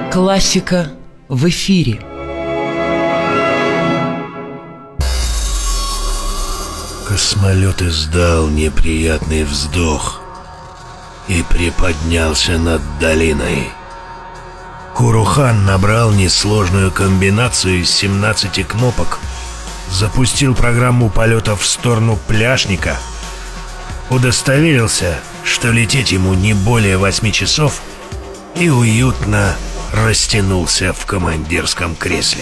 Классика в эфире. Космолет издал неприятный вздох и приподнялся над долиной. Курухан набрал несложную комбинацию из 17 кнопок, запустил программу полета в сторону Пляшника, удостоверился, что лететь ему не более 8 часов, и уютно растянулся в командирском кресле.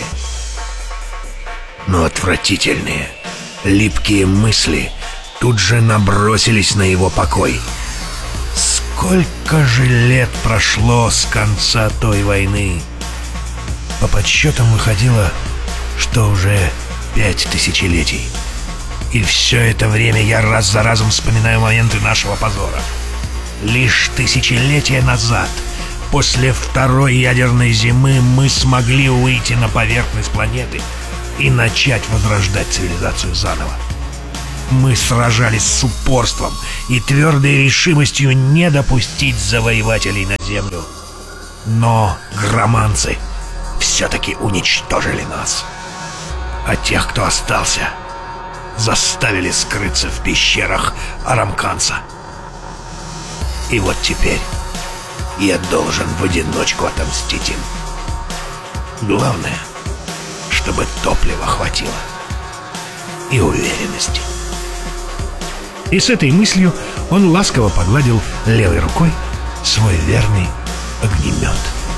Но отвратительные, липкие мысли тут же набросились на его покой. Сколько же лет прошло с конца той войны? По подсчетам выходило, что уже 5 тысячелетий. И все это время я раз за разом вспоминаю моменты нашего позора. Лишь тысячелетия назад, после второй ядерной зимы, мы смогли выйти на поверхность планеты и начать возрождать цивилизацию заново. Мы сражались с упорством и твердой решимостью не допустить завоевателей на Землю. Но громанцы все-таки уничтожили нас. А тех, кто остался, заставили скрыться в пещерах Арамканса. И вот теперь я должен в одиночку отомстить им. Главное, чтобы топлива хватило и уверенности. И с этой мыслью он ласково погладил левой рукой свой верный огнемет.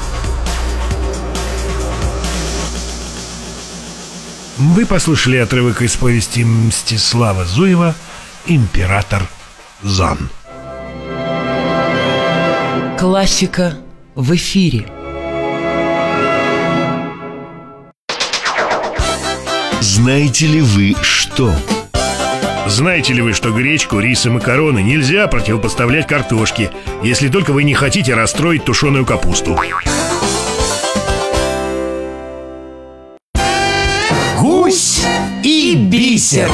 Вы послушали отрывок из повести Мстислава Зуева «Император Зан». Классика в эфире. Знаете ли вы что? Знаете ли вы, что гречку, рис и макароны нельзя противопоставлять картошке, если только вы не хотите расстроить тушеную капусту? Гусь и бисер.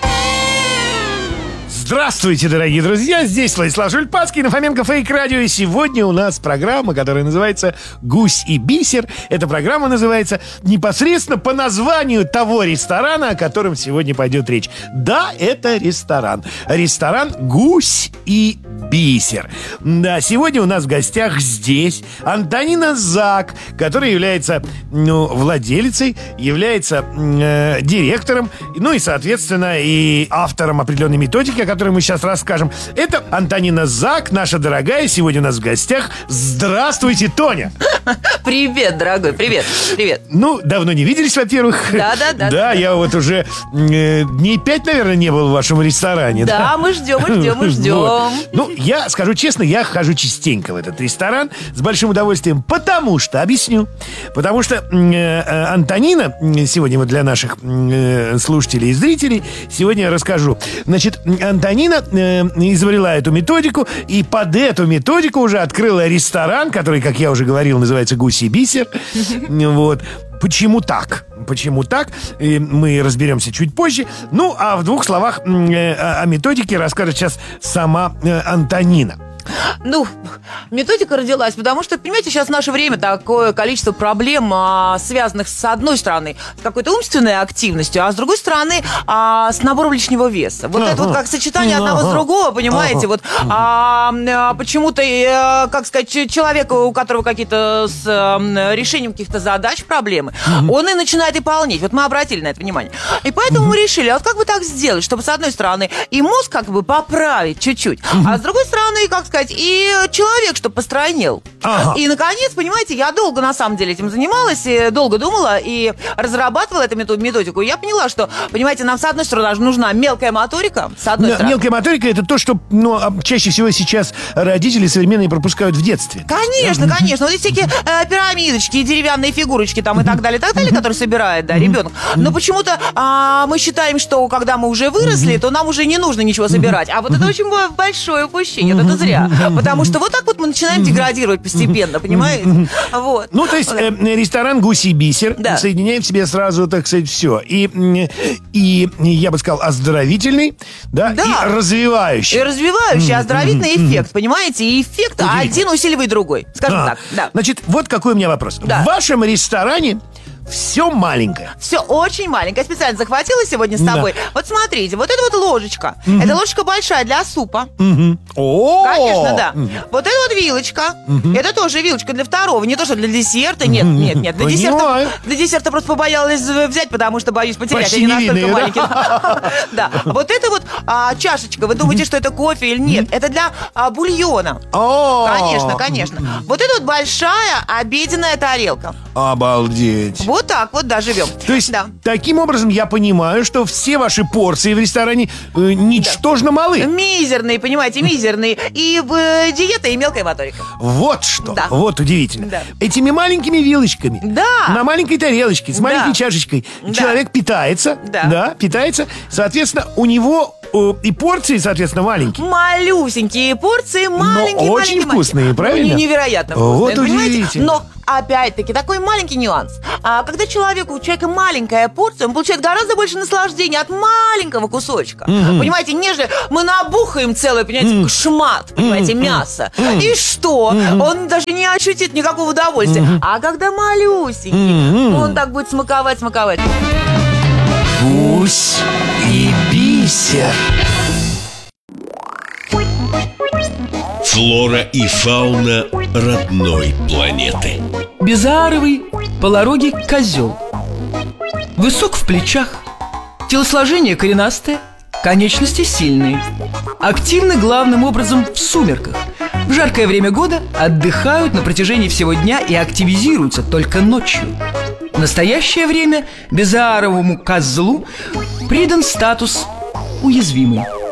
Здравствуйте, дорогие друзья, здесь Владислав Жульпанский на Фоменко Фейк Радио. И сегодня у нас программа, которая называется «Гусь и бисер». Эта программа называется непосредственно по названию того ресторана, о котором сегодня пойдет речь. Да, это ресторан. Ресторан «Гусь и бисер». Да, сегодня у нас в гостях здесь Антонина Зак, которая является, владелицей, является директором, ну и, соответственно, и автором определенной методики, о которой мы сейчас расскажем. Это Антонина Зак, наша дорогая, сегодня у нас в гостях. Здравствуйте, Тоня! Привет, дорогой, привет, привет. Ну, давно не виделись, во-первых. Да, я вот уже дней 5, наверное, не был в вашем ресторане. Да, мы ждем. Вот. Ну, я скажу честно, я хожу частенько в этот ресторан с большим удовольствием, потому что, объясню, потому что Антонина, сегодня вот для наших слушателей и зрителей, сегодня я расскажу. Значит, Антонина изобрела эту методику, и под эту методику уже открыла ресторан, который, как я уже говорил, называется «Гусь и бисер». Вот. Почему так? Мы разберемся чуть позже. Ну, а в двух словах о методике расскажет сейчас сама Антонина. Ну, методика родилась, потому что, понимаете, сейчас в наше время такое количество проблем, связанных, с одной стороны, с какой-то умственной активностью, а с другой стороны, с набором лишнего веса. Вот это вот как сочетание одного с другого, понимаете, вот почему-то, как сказать, человек, у которого какие-то с решением каких-то задач, проблемы, он и начинает и полнеть. Вот мы обратили на это внимание. И поэтому мы решили, а вот как бы так сделать, чтобы, с одной стороны, и мозг как бы поправить чуть-чуть, а с другой стороны, как сказать, и человек, чтобы постройнел. И, наконец, понимаете, я долго, на самом деле, этим занималась, и долго думала, и разрабатывала эту методику. И я поняла, что, понимаете, нам, с одной стороны, нужна мелкая моторика, с одной стороны. Мелкая моторика – это то, что, чаще всего сейчас родители современные пропускают в детстве. Конечно. Вот эти всякие пирамидочки, деревянные фигурочки там и так далее, которые собирает, да, ребенок. Но почему-то мы считаем, что когда мы уже выросли, то нам уже не нужно ничего собирать. А вот это очень большое упущение, вот это зря. Да, потому что вот так вот мы начинаем деградировать постепенно, понимаете? Вот. Ну, то есть ресторан «Гусь и бисер» Да. соединяет в себе сразу, так сказать, все. И я бы сказал, оздоровительный, да, Да. и развивающий. И развивающий, оздоровительный эффект, понимаете? И эффект один усиливает другой, скажем так. Да. Значит, вот какой у меня вопрос. Да. В вашем ресторане все маленькое. Все очень маленькое. Я специально захватила сегодня с Да. тобой. Вот смотрите, вот это вот ложечка. Это ложечка большая для супа. О! Конечно, да. Вот это вот вилочка. Это тоже вилочка для второго. Не то, что для десерта. Нет. Для Понимаю. десерта просто побоялась взять, потому что боюсь потерять. Почти Они настолько невинные, маленькие. Да. Вот это вот чашечка. Вы думаете, что это кофе или нет? Это для бульона. О! Конечно. Вот это вот большая обеденная тарелка. Обалдеть. Вот так вот, да, живем. То есть, Да. таким образом, я понимаю, что все ваши порции в ресторане ничтожно малы. Мизерные, понимаете, мизерные. И диета, и мелкая моторика. Вот что. Да. Вот удивительно. Да. Этими маленькими вилочками Да. на маленькой тарелочке с маленькой Да. чашечкой Да. человек питается. Да. Питается. Соответственно, у него и порции, соответственно, маленькие. Малюсенькие порции, маленькие, очень маленькие, вкусные, маленькие. правильно? Ну, невероятно Вот вкусные, понимаете? удивительно. Но, опять-таки, такой маленький нюанс. Когда у человека маленькая порция, он получает гораздо больше наслаждения от маленького кусочка. Понимаете, нежели мы набухаем целое, понимаете, шмат, понимаете, мясо. И что? Он даже не ощутит никакого удовольствия. А когда малюсенький, он так будет смаковать. Гусь и бисер. Флора и фауна родной планеты. Безааровый полорогий козел. Высок в плечах, телосложение коренастое, конечности сильные. Активны главным образом в сумерках. В жаркое время года отдыхают на протяжении всего дня и активизируются только ночью. В настоящее время безааровому козлу придан статус уязвимый.